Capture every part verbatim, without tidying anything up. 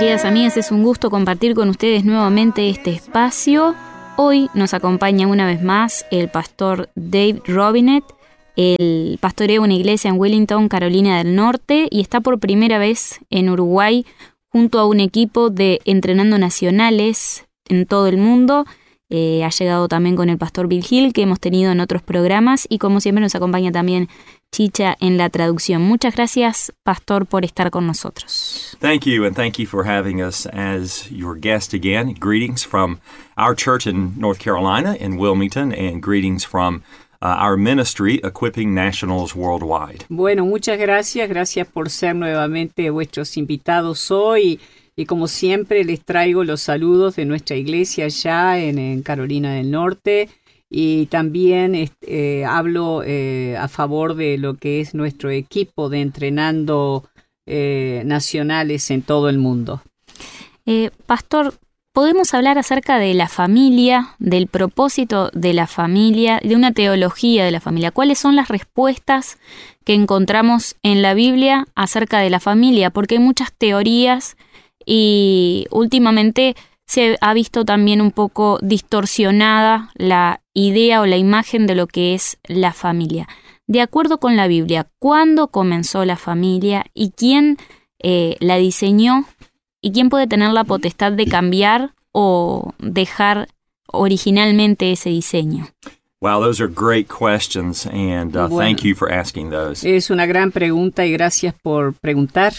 queridas amigas, es un gusto compartir con ustedes nuevamente este espacio. Hoy nos acompaña una vez más el pastor Dave Robinett. Él pastorea una iglesia en Wellington, Carolina del Norte, y está por primera vez en Uruguay junto a un equipo de entrenando nacionales en todo el mundo. Eh, ha llegado también con el pastor Bill Hill, que hemos tenido en otros programas, y como siempre nos acompaña también Chicha en la traducción. Muchas gracias, pastor, por estar con nosotros. Thank you, and thank you for having us as your guest again. Greetings from our church in North Carolina, in Wilmington, and greetings from uh, our ministry, Equipping Nationals Worldwide. Bueno, muchas gracias. Gracias por ser nuevamente vuestros invitados hoy. Y como siempre les traigo los saludos de nuestra iglesia allá en, en Carolina del Norte. Y también eh, hablo eh, a favor de lo que es nuestro equipo de entrenando eh, nacionales en todo el mundo. Eh, Pastor, ¿podemos hablar acerca de la familia, del propósito de la familia, de una teología de la familia? ¿Cuáles son las respuestas que encontramos en la Biblia acerca de la familia? Porque hay muchas teorías y últimamente se ha visto también un poco distorsionada la idea o la imagen de lo que es la familia. De acuerdo con la Biblia, ¿cuándo comenzó la familia y quién eh, la diseñó y quién puede tener la potestad de cambiar o dejar originalmente ese diseño? Wow, those are great questions, and uh, Bueno, thank you for asking those. Es una gran pregunta y gracias por preguntar.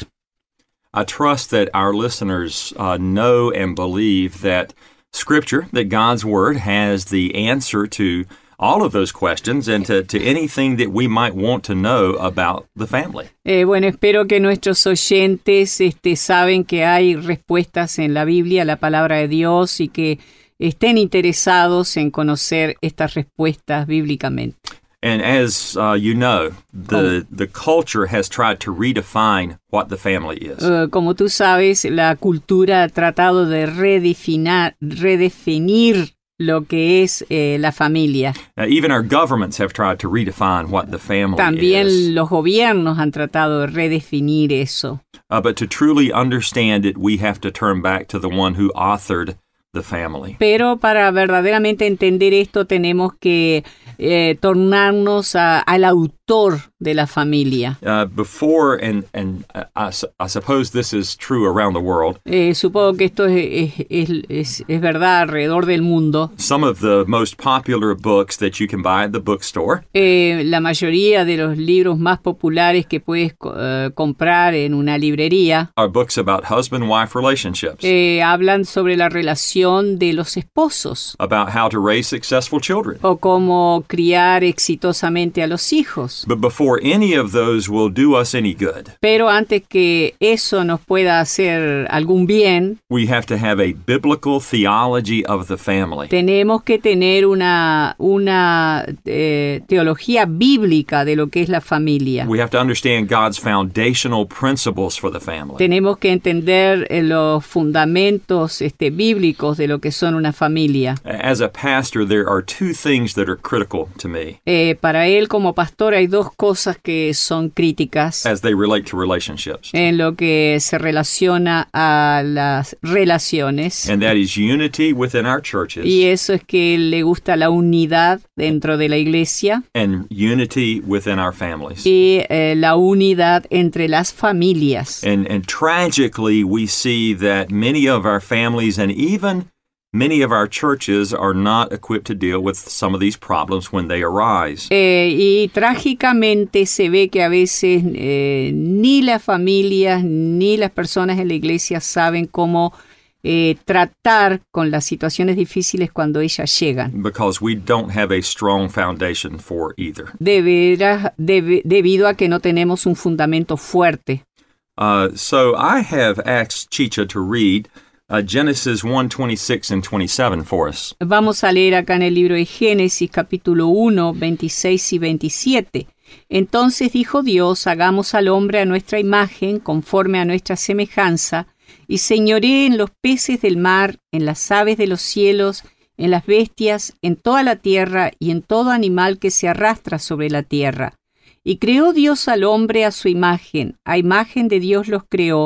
I trust that our listeners uh, know and believe that Scripture, that God's Word, has the answer to all of those questions and to, to anything that we might want to know about the family. Eh, bueno, espero que nuestros oyentes este, saben que hay respuestas en la Biblia, la palabra de Dios, y que estén interesados en conocer estas respuestas bíblicamente. And as uh, you know, the, the culture has tried to redefine what the family is. Uh, como tú sabes, la cultura ha tratado de redefinar, redefinir lo que es eh, la familia. Now, even our governments have tried to redefine what the family También is. los gobiernos han tratado de redefinir eso. Uh, but to truly understand it, we have to turn back to the one who authored the family. Pero para verdaderamente entender esto tenemos que eh, tornarnos a, al autor de la familia. Uh, before, and, and I, I suppose this is true around the world, Eh, supongo que esto es, es, es, es verdad alrededor del mundo. some of the most popular books that you can buy at the bookstore Eh, la mayoría de los libros más populares que puedes uh, comprar en una librería are books about husband-wife relationships, eh, hablan sobre la relación de los esposos about how to raise successful children. o cómo criar exitosamente a los hijos. But before any of those will do us any good, Pero antes que eso nos pueda hacer algún bien, we have to have a biblical theology of the family. tenemos que tener una, una eh, teología bíblica de lo que es la familia. We have to understand God's foundational principles for the family. Tenemos que entender eh, los fundamentos este, bíblicos de lo que son una familia. As a pastor, there are two things that are critical to me Eh, para él como pastor hay dos cosas que son críticas as they relate to relationships. en lo que se relaciona a las relaciones. And that is unity within our churches Y eso es que le gusta la unidad dentro de la iglesia and unity within our families. y eh, la unidad entre las familias. And, and tragically, we see that many of our families and even many of our churches are not equipped to deal with some of these problems when they arise. Eh, y trágicamente se ve que a veces eh, ni las familias ni las personas en la iglesia saben cómo eh, tratar con las situaciones difíciles cuando ellas llegan. Because we don't have a strong foundation for either. De veras, debe- debido a que no tenemos un fundamento fuerte. Uh, so I have asked Chicha to read uh, Genesis one, twenty-six and twenty-seven for us. Vamos a leer acá en el libro de Génesis, capítulo uno, veintiséis y veintisiete. Entonces dijo Dios, hagamos al hombre a nuestra imagen, conforme a nuestra semejanza, y señoree en los peces del mar, en las aves de los cielos, en las bestias, en toda la tierra y en todo animal que se arrastra sobre la tierra. Y creó Dios al hombre a su imagen, a imagen de Dios los creó,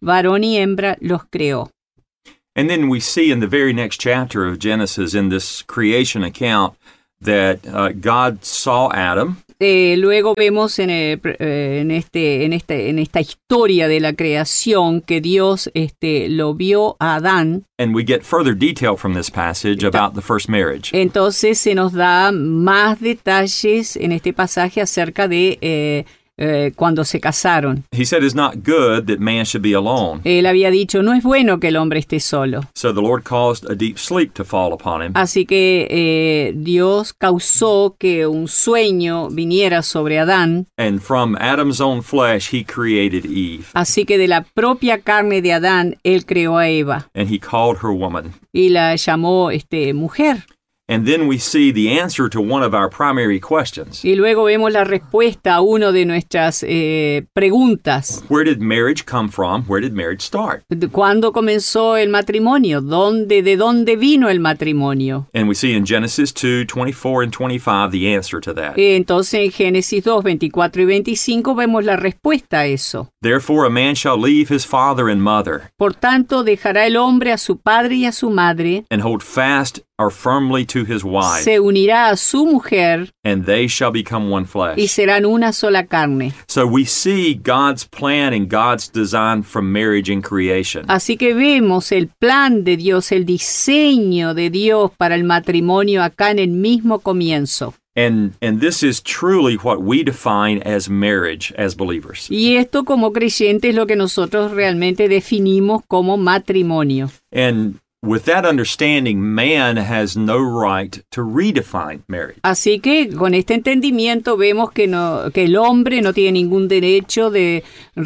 varón y hembra los creó. And then we see in the very next chapter of Genesis, in this creation account, that uh, God saw Adam. Eh, luego vemos en, el, eh, en, este, en, este, en esta historia de la creación que Dios este, lo vio a Adán. And we get further detail from this passage about the first marriage. Entonces se nos da más detalles en este pasaje acerca de eh, eh, cuando se casaron. He said it's not good that man should be alone. Él había dicho, no es bueno que el hombre esté solo. So the Lord caused a deep sleep to fall upon him. Así que eh, Dios causó que un sueño viniera sobre Adán. And from Adam's own flesh, he created Eve. Así que de la propia carne de Adán, él creó a Eva. And he called her woman. Y la llamó este, mujer. And then we see the answer to one of our primary questions. Y luego vemos la respuesta a una de nuestras eh, preguntas. Where did marriage come from? Where did marriage start? ¿Cuándo comenzó el matrimonio? ¿Dónde, ¿De dónde vino el matrimonio? And we see in Genesis two, twenty-four and twenty-five the answer to that. Entonces en Génesis dos, veinticuatro y veinticinco vemos la respuesta a eso. Therefore a man shall leave his father and mother. Por tanto, dejará el hombre a su padre y a su madre. And hold fast or firmly to his wife. Se unirá a su mujer. And they shall become one flesh. Y serán una sola carne. So we see God's plan and God's design from marriage and creation. Así que vemos el plan de Dios, el diseño de Dios para el matrimonio acá en el mismo comienzo. And and this is truly what we define as marriage as believers. Y esto como creyentes es lo que nosotros realmente definimos como matrimonio. And with that understanding, man has no right to redefine marriage. Así que con este entendimiento vemos que, no, que el hombre no tiene ningún derecho de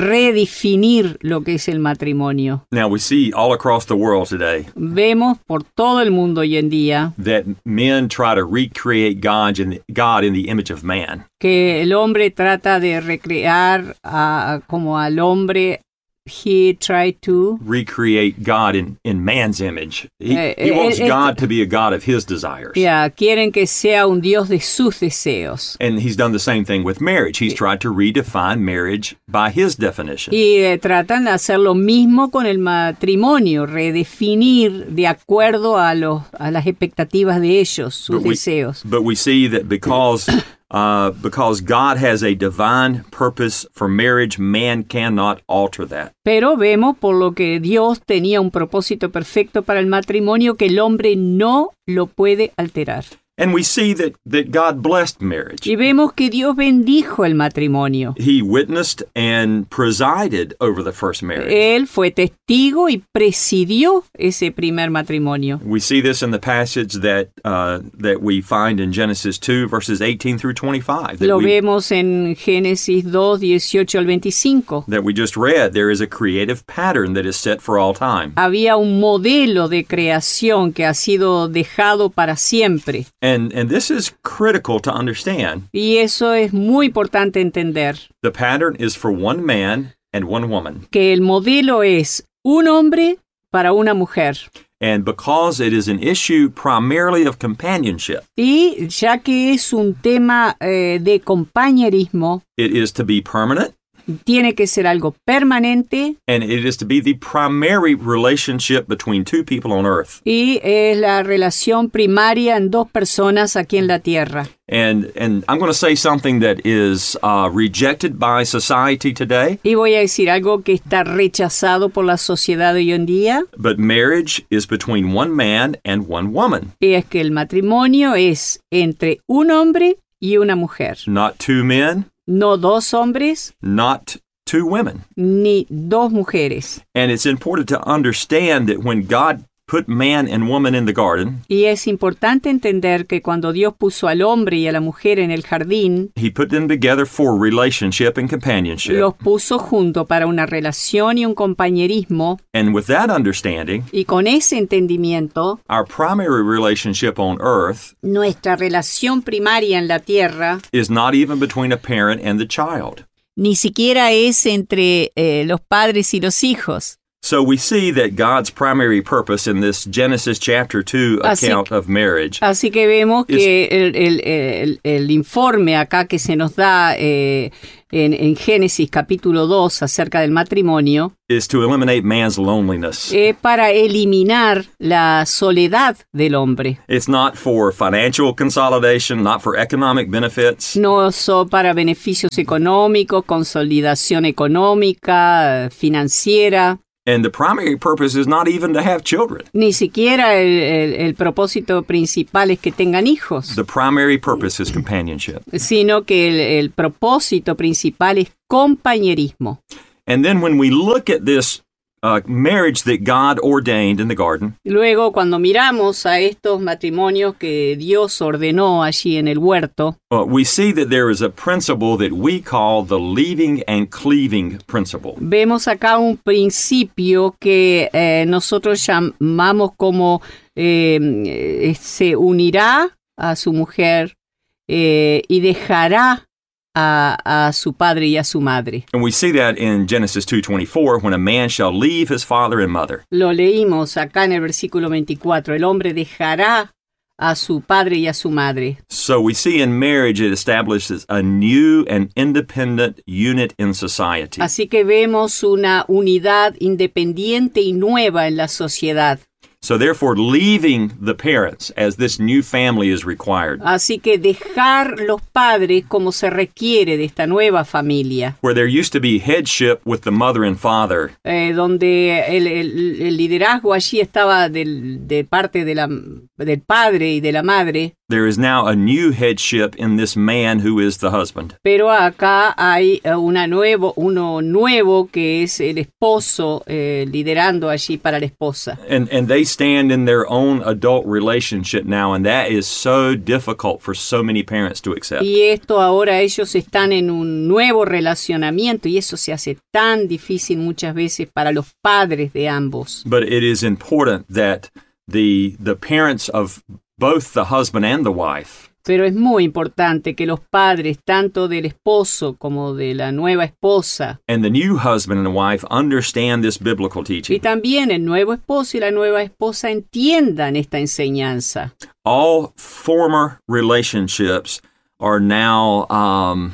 redefinir lo que es el matrimonio. Now we see all across the world today Vemos por todo el mundo hoy en día that men try to recreate God in the, God in the image of man. que el hombre trata de recrear a, como al hombre. He tried to recreate God in, in man's image. He, Eh, he wants eh, God to be a God of his desires. Yeah, quieren que sea un Dios de sus deseos. And he's done the same thing with marriage. He's tried to redefine marriage by his definition. Y eh, tratan de hacer lo mismo con el matrimonio, redefinir de acuerdo a, los, a las expectativas de ellos, sus But we- deseos. But we see that because uh, because God has a divine purpose for marriage, man cannot alter that. Pero vemos por lo que Dios tenía un propósito perfecto para el matrimonio que el hombre no lo puede alterar. And we see that, that God blessed marriage. Y vemos que Dios bendijo el matrimonio. He witnessed and presided over the first marriage. Él fue testigo y presidió ese primer matrimonio. We see this in the passage that uh, that we find in Genesis two, verses eighteen through twenty-five. That Lo we, vemos en Génesis dos, dieciocho al veinticinco. that we just read. There is a creative pattern that is set for all time. Había un modelo de creación que ha sido dejado para siempre. And and this is critical to understand. Y eso es muy importante entender, The pattern is for one man and one woman. que el modelo es un hombre para una mujer. And because it is an issue primarily of companionship, Y ya que es un tema eh, de compañerismo, it is to be permanent tiene que ser algo permanente and it is to be the primary relationship between two people on earth. y es la relación primaria en dos personas aquí en la tierra. And and I'm going to say something that is uh, rejected by society today, Y voy a decir algo que está rechazado por la sociedad hoy en día, but marriage is between one man and one woman, y es que el matrimonio es entre un hombre y una mujer. not two men, No dos hombres not two women. ni dos mujeres. And it's important to understand that when God put man and woman in the garden, Y es importante entender que cuando Dios puso al hombre y a la mujer en el jardín, he put them together for relationship and companionship. los puso junto para una relación y un compañerismo. And with that understanding, Y con ese entendimiento, our primary relationship on earth nuestra relación primaria en la tierra is not even between a parent and the child. ni siquiera es entre eh, los padres y los hijos. So we see that God's primary purpose in this Genesis chapter two Así- account of marriage Así que vemos que el, el- el- el informe acá que se nos da eh, en, en Génesis capítulo dos acerca del matrimonio is to eliminate man's loneliness. es para eliminar la soledad del hombre. It's not for financial consolidation, not for economic benefits. No son para beneficios económicos, consolidación económica, eh, financiera. And the primary purpose is not even to have children. Ni siquiera el, el- el propósito principal es que tengan hijos, The primary purpose is companionship. sino que el, el propósito principal es compañerismo. And then when we look at this uh, marriage that God ordained in the garden, Luego, cuando miramos a estos matrimonios que Dios ordenó allí en el huerto, uh, we see that there is a principle that we call the leaving and cleaving principle. vemos acá un principio que eh, nosotros llamamos como eh, eh, se unirá a su mujer eh, y dejará a, a su padre y a su madre. And we see that in Genesis two twenty-four, when a man shall leave his father and mother. Lo leímos acá en el versículo veinticuatro. El hombre dejará a su padre y a su madre. So we see in marriage it establishes a new and independent unit in society. Así que vemos una unidad independiente y nueva en la sociedad. So therefore, leaving the parents as this new family is required, Así que dejar los padres como se requiere de esta nueva familia, where there used to be headship with the mother and father, eh, donde el, el- el liderazgo allí estaba del- de parte de la, del padre y de la madre, there is now a new headship in this man who is the husband. pero acá hay eh, una nuevo, uno nuevo que es el esposo eh, liderando allí para la esposa. And and they stand in their own adult relationship now, and that is so difficult for so many parents to accept. Y esto ahora ellos están en un nuevo relacionamiento y eso se hace tan difícil muchas veces para los padres de ambos. But it is important that the the parents of both the husband and the wife Pero es muy importante que los padres, tanto del esposo como de la nueva esposa, and the new husband and wife understand this biblical y teaching. también el nuevo esposo y la nueva esposa entiendan esta enseñanza. All former relationships are now um,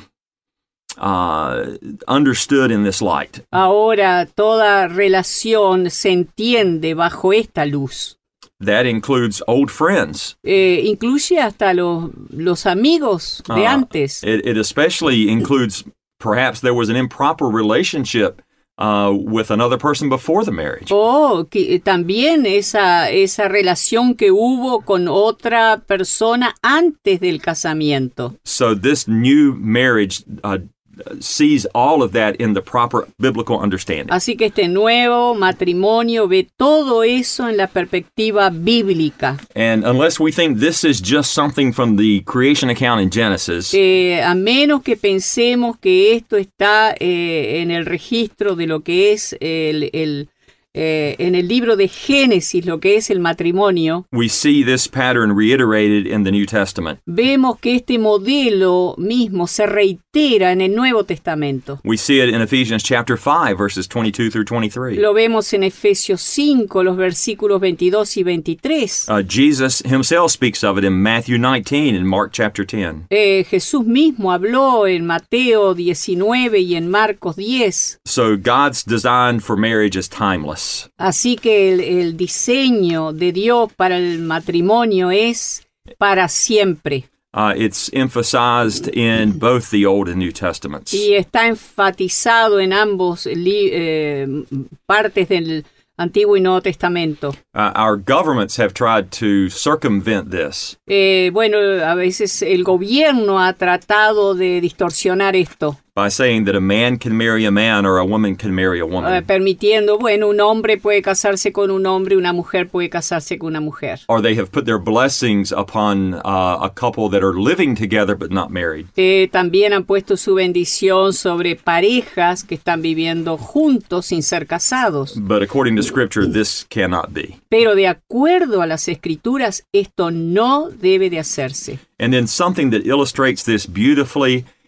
uh, understood in this light. Ahora toda relación se entiende bajo esta luz. That includes old friends. Eh, incluye hasta los, los amigos de Uh, antes. It, it especially includes perhaps there was an improper relationship uh, with another person before the marriage. O que, también esa, esa relación que hubo con otra persona antes del casamiento. So this new marriage uh, sees all of that in the proper biblical understanding. Así que este nuevo matrimonio ve todo eso en la perspectiva bíblica. And unless we think this is just something from the creation account in Genesis, Eh, a menos que pensemos que esto está eh, en el registro de lo que es el, el, eh, en el libro de Génesis, lo que es el matrimonio, we see this pattern reiterated in the New Testament. vemos que este modelo mismo se reitera en el Nuevo Testamento. We see it in Ephesians chapter five, verses twenty-two through twenty-three. Lo vemos en Efesios cinco, los versículos veintidós y veintitrés. Uh, Jesus himself speaks of it in Matthew nineteen and Mark chapter ten. Eh, Jesús mismo habló en Mateo diecinueve y en Marcos diez. So God's design for marriage is timeless. Así que el, el diseño de Dios para el matrimonio es para siempre. Uh, it's emphasized in both the Old and New Testaments. Y está enfatizado en ambos li- eh, partes del Antiguo y Nuevo Testamento. Uh, our governments have tried to circumvent this. Eh, bueno, a veces el gobierno ha tratado de distorsionar esto, By saying that a man can marry a man or a woman can marry a eh, woman. permitiendo, bueno, un hombre puede casarse con un hombre, una mujer puede casarse con una mujer. Or they have put their blessings upon uh, a couple that are living together but not married. Eh, también han puesto su bendición sobre parejas que están viviendo juntos sin ser casados. But according to Scripture, this cannot be. Pero de acuerdo a las Escrituras, esto no debe de hacerse. And then something that illustrates this beautifully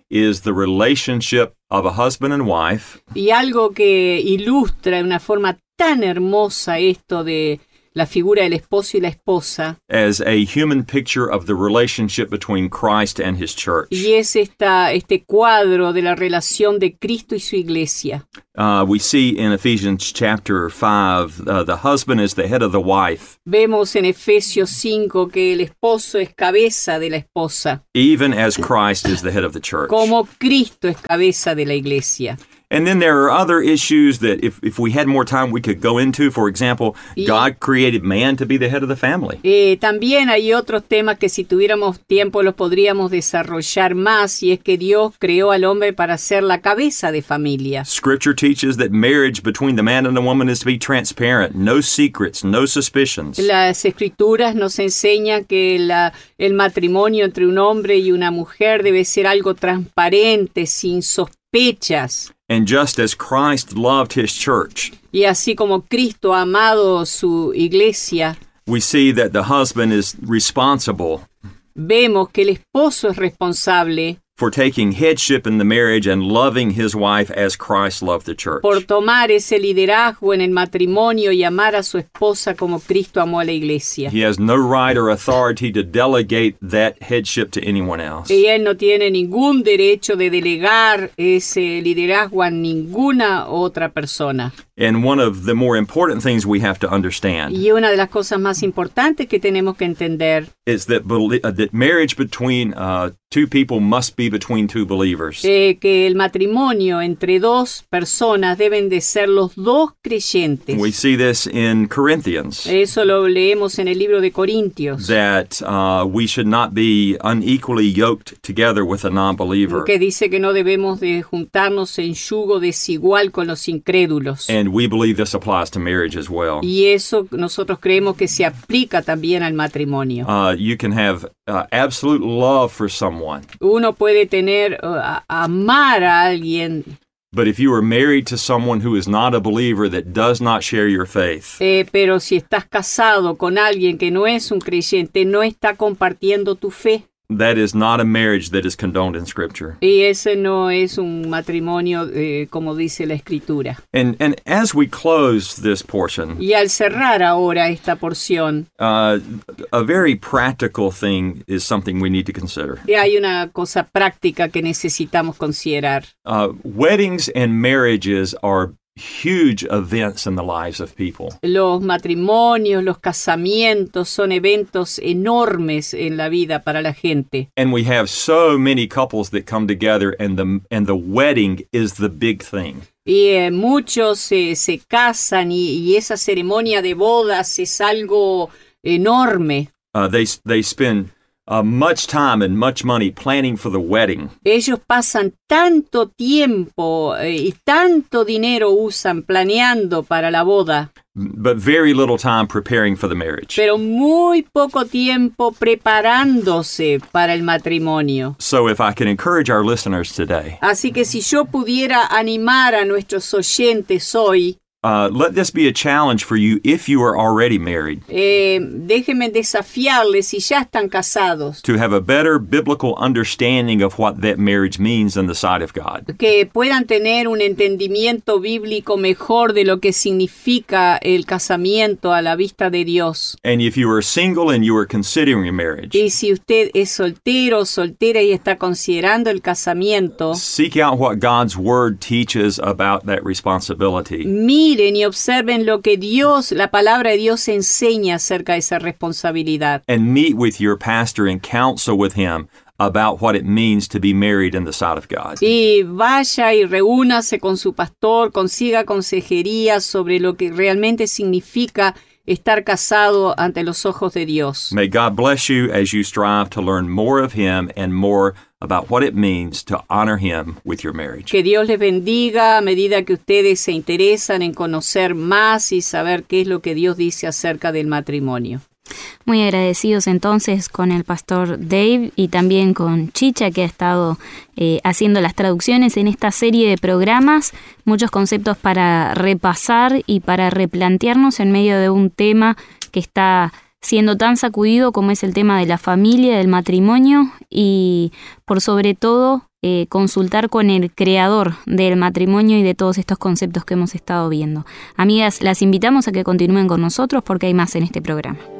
is the relationship of a husband and wife Y algo que ilustra de una forma tan hermosa esto de la figura del esposo y la esposa, as a human picture of the relationship between Christ and his church. y es esta, este cuadro de la relación de Cristo y su iglesia. Uh, we see in Ephesians chapter five, uh, the husband is the head of the wife, Vemos en Efesios cinco que el esposo es cabeza de la esposa, even as Christ is the head of the church. como Cristo es cabeza de la iglesia. And then there are other issues that if, if we had more time we could go into. For example, Y- God created man to be the head of the family. Eh, también hay otros temas que si tuviéramos tiempo los podríamos desarrollar más, y es que Dios creó al hombre para ser la cabeza de familia. Scripture teaches that marriage between the man and the woman is to be transparent, no secrets, no suspicions. Las escrituras nos enseñan que la, el matrimonio entre un hombre y una mujer debe ser algo transparente, sin sospechas. And just as Christ loved his church, Y así como Cristo ha amado su iglesia, we see that the husband is responsible vemos que el esposo es responsable for taking headship in the marriage and loving his wife as Christ loved the church. por tomar ese liderazgo en el matrimonio y amar a su esposa como Cristo amó a la iglesia. He has no right or authority to delegate that headship to anyone else. Y él no tiene ningún derecho de delegar ese liderazgo a ninguna otra persona. And one of the more important things we have to understand Y una de las cosas más importantes que tenemos que entender is that belie- uh, that marriage between uh, two people must be between two believers. eh, que el matrimonio entre dos personas deben de ser los dos creyentes. We see this in Corinthians, Eso lo leemos en el libro de Corintios, that uh, we should not be unequally yoked together with a non-believer. que dice que no debemos de juntarnos en yugo desigual con los incrédulos. And we believe this applies to marriage as well. Y eso nosotros creemos que se aplica también al matrimonio. Uh, you can have uh, absolute love for someone, Uno puede tener, uh, a- amar a alguien, but if you are married to someone who is not a believer that does not share your faith, eh, pero si estás casado con alguien que no es un creyente, no está compartiendo tu fe. that is not a marriage that is condoned in Scripture. Y ese no es un matrimonio eh, como dice la Escritura. And and as we close this portion, Y al cerrar ahora esta porción, uh, a very practical thing is something we need to consider. eh, hay una cosa práctica que necesitamos considerar. Uh, weddings and marriages are huge events in the lives of people. Los matrimonios, los casamientos son eventos enormes en la vida para la gente. And we have so many couples that come together and the and the wedding is the big thing. Y eh, muchos se se casan y, y esa ceremonia de bodas es algo enorme. Uh, they they spend uh, much time and much money planning for the wedding. Ellos pasan tanto tiempo eh, y tanto dinero usan planeando para la boda, But very little time preparing for the marriage. pero muy poco tiempo preparándose para el matrimonio. So if I can encourage our listeners today, Así que si yo pudiera animar a nuestros oyentes hoy, uh, let this be a challenge for you if you are already married, eh, déjenme desafiarles si ya están casados, to have a better biblical understanding of what that marriage means in the sight of God. que puedan tener un entendimiento bíblico mejor de lo que significa el casamiento a la vista de Dios. And if you are single and you are considering a marriage, Y si usted es soltero o soltera y está considerando el casamiento, seek out what God's Word teaches about that responsibility. miren y observen lo que Dios, la palabra de Dios enseña acerca de esa responsabilidad. And meet with your pastor and counsel with him about what it means to be married in the sight of God. Y vaya y reúnase con su pastor, consiga consejería sobre lo que realmente significa estar casado ante los ojos de Dios. May God bless you as you strive to learn more of Him and more about what it means to honor Him with your marriage. Que Dios les bendiga a medida que ustedes se interesan en conocer más y saber qué es lo que Dios dice acerca del matrimonio. Muy agradecidos entonces con el pastor Dave y también con Chicha, que ha estado eh, haciendo las traducciones en esta serie de programas. Muchos conceptos para repasar y para replantearnos en medio de un tema que está siendo tan sacudido como es el tema de la familia, del matrimonio y por sobre todo eh, consultar con el creador del matrimonio y de todos estos conceptos que hemos estado viendo. Amigas, las invitamos a que continúen con nosotros porque hay más en este programa.